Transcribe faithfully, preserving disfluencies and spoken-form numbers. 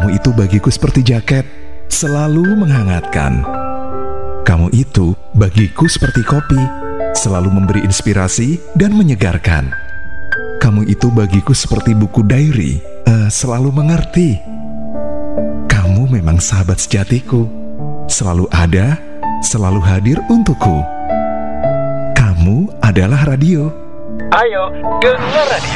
Kamu itu bagiku seperti jaket, selalu menghangatkan. Kamu itu bagiku seperti kopi, selalu memberi inspirasi dan menyegarkan. Kamu itu bagiku seperti buku diary, uh, selalu mengerti. Kamu memang sahabat sejatiku, selalu ada, selalu hadir untukku. Kamu adalah radio. Ayo, dengar radio.